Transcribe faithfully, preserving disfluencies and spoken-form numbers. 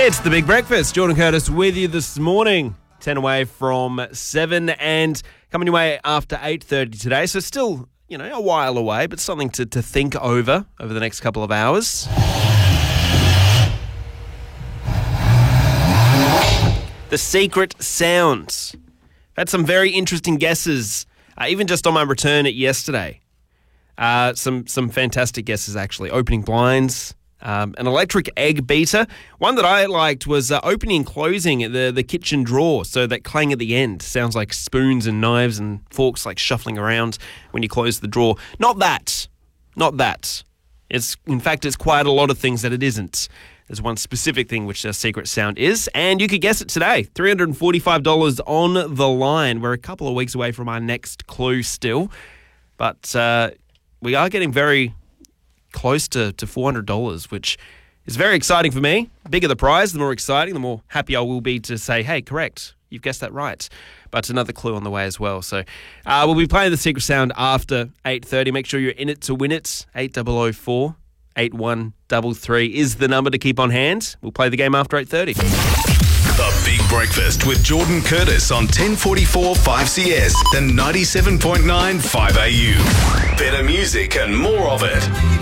It's The Big Breakfast. Jordan Curtis with you this morning. ten away from seven and coming your way after eight thirty today. So still, you know, a while away, but something to, to think over over the next couple of hours. The secret sounds. Had some very interesting guesses, uh, even just on my return at yesterday. Uh, some some fantastic guesses, actually. Opening blinds, um, an electric egg beater. One that I liked was uh, opening and closing the, the kitchen drawer, so that clang at the end sounds like spoons and knives and forks like shuffling around when you close the drawer. Not that. Not that. It's in fact, it's quite a lot of things that it isn't. There's one specific thing which the secret sound is, and you could guess it today. three hundred forty-five dollars on the line. We're a couple of weeks away from our next clue still, but uh, we are getting very close to, to four hundred dollars, which is very exciting for me. The bigger the prize, the more exciting, the more happy I will be to say, hey, correct, you've guessed that right. But another clue on the way as well. So uh, we'll be playing the secret sound after eight thirty. Make sure you're in it to win it. eight double oh four. eight one three three is the number to keep on hand. We'll play the game after eight thirty. The Big Breakfast with Jordan Curtis on ten forty-four five C S and ninety-seven point nine five A U. Better music and more of it.